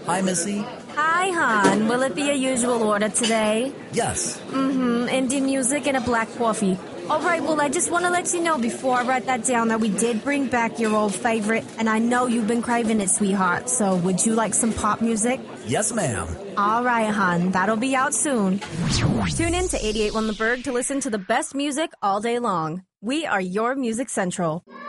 Hi, Missy. Hi, hon. Will it be a usual order today? Yes. Indie music and a black coffee. All right, well, I just want to let you know before I write that down that we did bring back your old favorite, and I know you've been craving it, sweetheart. So would you like some pop music? Yes, ma'am. All right, hon. That'll be out soon. Tune in to 88 On The Berg to listen to the best music all day long. We are your Music Central.